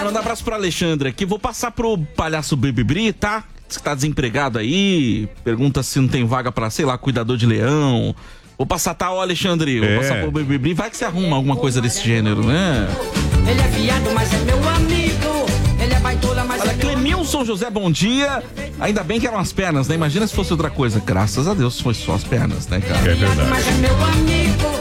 Manda um abraço pro Alexandre aqui. Vou passar pro palhaço Bibibri, tá? Diz que tá desempregado aí. Pergunta se não tem vaga pra, sei lá, cuidador de leão. Vou passar, tá, ó, Alexandre? Vou passar pro Bibibri. Vai que você arruma alguma coisa desse gênero, né? Ele é viado, mas é meu amigo. Ele é baitola, mas olha, Clemilson José, bom dia. Ainda bem que eram as pernas, né? Imagina se fosse outra coisa. Graças a Deus foi só as pernas, né, cara? É verdade. Mas é meu amigo.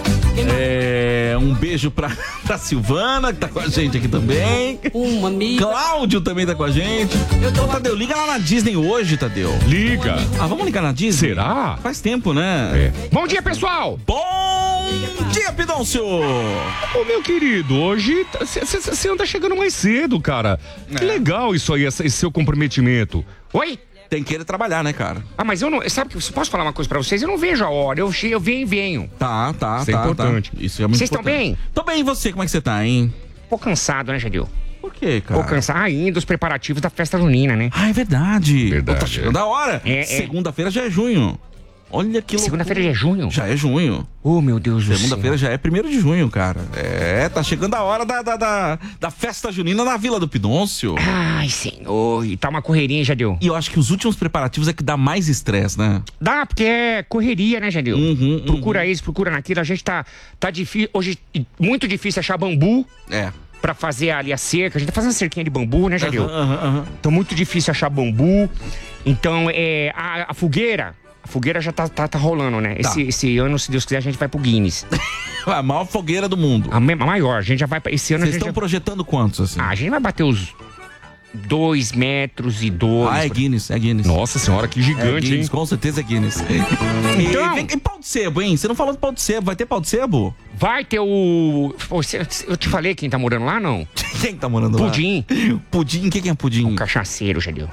Um beijo pra Silvana, que tá com a gente aqui também. Cláudio também tá com a gente. Ô, Tadeu, liga lá na Disney hoje, Tadeu. Liga. Vamos ligar na Disney? Será? Faz tempo, né? Bom dia, pessoal. Bom dia, Pidoncio. Ô, meu querido, hoje você anda chegando mais cedo, cara. Que legal isso aí, esse seu comprometimento. Oi? Tem que querer trabalhar, né, cara? Mas eu não... Sabe que posso falar uma coisa pra vocês? Eu não vejo a hora. Eu venho e venho. Tá. Isso é importante. Isso é muito Vocês estão bem? Tô bem, e você? Como é que você tá, hein? Tô cansado, né, Jadil? Por quê, cara? Tô cansado ainda dos preparativos da festa junina, né? É verdade. Verdade. Tá chegando a hora. Segunda-feira já é junho. Olha que loucura. Segunda-feira já é junho? Já é junho. Oh, meu Deus do céu. Segunda-feira já é 1º de junho, cara. Tá chegando a hora da festa junina na Vila do Pidoncio. Ai, senhor. E tá uma correria, hein, Jadil? E eu acho que os últimos preparativos é que dá mais estresse, né? Dá, porque é correria, né, Jadil? Procura isso, procura naquilo. A gente tá difícil. Hoje, muito difícil achar bambu. Pra fazer ali a cerca. A gente tá fazendo cerquinha de bambu, né, Jadil? Então, muito difícil achar bambu. Então, a fogueira... A fogueira já tá rolando, né? Esse ano, se Deus quiser, a gente vai pro Guinness. A maior fogueira do mundo. A maior. A gente já vai... Esse ano Vocês estão projetando quantos, assim? A gente vai bater os 2,2 metros. É Guinness. Nossa senhora, que gigante, Guinness, hein? com certeza é Guinness. Então... E pau de sebo, hein? Você não falou de pau de sebo. Vai ter pau de sebo? Vai ter o... Eu te falei quem tá morando lá, não? Quem tá morando Pudim. lá? Pudim. Quem é Pudim? O cachaceiro, Jadil.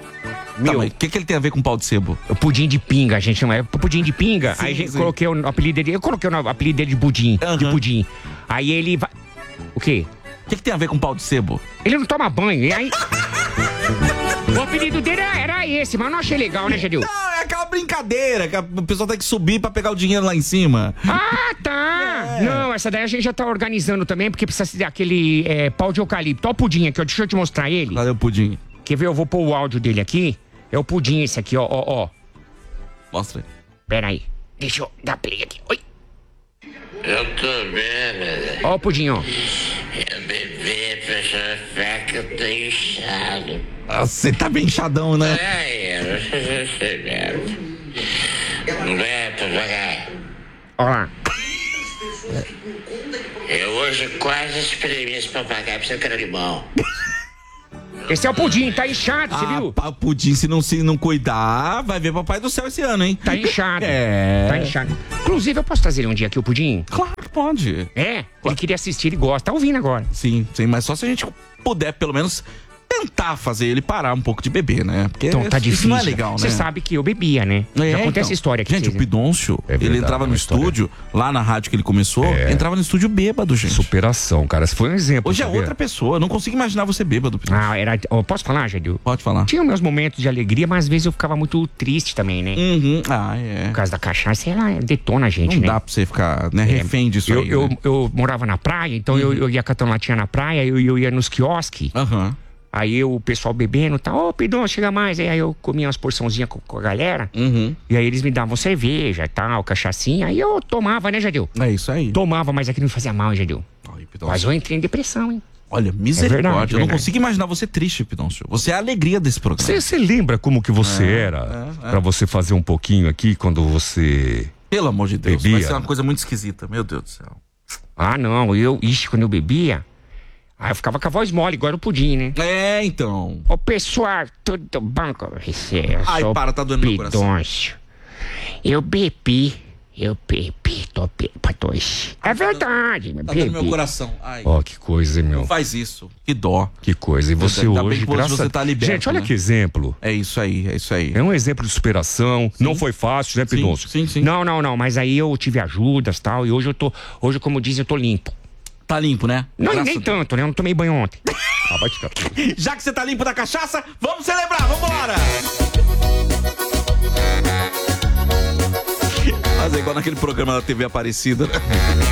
O que ele tem a ver com pau de sebo? O pudim de pinga, a gente chama. É pudim de pinga. Sim, aí a gente sim. coloquei o apelido dele. Eu coloquei o apelido dele de pudim. De pudim. Aí ele vai. O quê? O que tem a ver com pau de sebo? Ele não toma banho. E aí... O apelido dele era esse, mas eu não achei legal, né, Jadil? Não, é aquela brincadeira que o pessoal tem que subir pra pegar o dinheiro lá em cima. Ah, tá! Não, essa daí a gente já tá organizando também, porque precisa ser aquele pau de eucalipto. Olha o pudim aqui, ó. Deixa eu te mostrar ele. Cadê o pudim? Quer ver? Eu vou pôr o áudio dele aqui. É o pudim esse aqui, ó. Mostra aí. Pera aí. Deixa eu dar play aqui. Oi. Eu tô bêbado. Ó o pudim, ó. Eu bebi, a pessoa fala que eu tô inchado. Você tá bem inchadão, né? Eu não sei se você bebe. Não é, papagaio? Ó lá. Eu hoje quase espremi esse papagaio pra você querer limão. Esse é o pudim, tá inchado, você viu? Pudim, se não cuidar, vai ver Papai do Céu esse ano, hein? Tá inchado. Tá inchado. Inclusive, eu posso trazer ele um dia aqui, o pudim? Claro que pode. Ele queria assistir, ele gosta. Tá ouvindo agora. Sim, mas só se a gente puder, pelo menos, tentar fazer ele parar um pouco de beber, né? Porque então, tá difícil. Isso não é legal, né? Você sabe que eu bebia, né? Já contei essa história aqui. Gente, o Pidoncio, ele entrava no estúdio, lá na rádio que ele começou, entrava no estúdio bêbado, gente. Superação, cara. Esse foi um exemplo. Hoje é outra pessoa. Eu não consigo imaginar você bêbado, Pidoncio. Posso falar, Jadil? Pode falar. Tinha meus momentos de alegria, mas às vezes eu ficava muito triste também, né? Por causa da cachaça, ela detona a gente, não né? dá pra você ficar, né, refém disso aí. Eu morava na praia, então eu ia catando latinha na praia, eu ia nos quiosques. Aí o pessoal bebendo e tal, Pidon, chega mais. Aí eu comia umas porçãozinhas com a galera. E aí eles me davam cerveja e tal, cachaçinha. Aí eu tomava, né, Jadil? É isso aí. Tomava, mas aqui não me fazia mal, Jadil. Mas eu entrei em depressão, hein? Olha, misericórdia. Verdade, eu não consigo imaginar você triste, Pidoncio. Você é a alegria desse programa. Você lembra como que você era? Pra você fazer um pouquinho aqui quando você... Pelo amor de Deus, bebia? vai ser uma coisa muito esquisita. Meu Deus do céu. Ah, não. Quando eu bebia... Aí eu ficava com a voz mole, igual o pudim, né? Então. Ô, pessoal, tudo bom com você? Tá doendo meu coração. Eu bebi, tô bêbado. É verdade, Tá doendo meu coração. Ó, que coisa, meu. Não faz isso. Que dó. Que coisa. E você hoje, você tá liberto, gente, olha né? que exemplo. É isso aí. É um exemplo de superação. Sim. Não foi fácil, né, Pidoncio? Sim. Não. Mas aí eu tive ajudas e tal. E hoje como dizem, eu tô limpo. Tá limpo, né? Não, nem tanto, né? Eu não tomei banho ontem. Vai ficar. Já que você tá limpo da cachaça, vamos celebrar, vambora! Mas é igual naquele programa da TV Aparecida, né?